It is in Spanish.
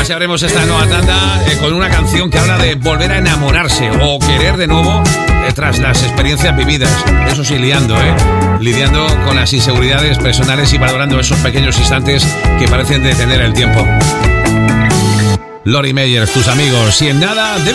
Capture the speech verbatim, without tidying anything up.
Así haremos esta nueva tanda eh, con una canción que habla de volver a enamorarse o querer de nuevo eh, tras las experiencias vividas. Eso sí, liando, ¿eh? Lidiando con las inseguridades personales y valorando esos pequeños instantes que parecen detener el tiempo. Lori Meyers, tus amigos, y en nada de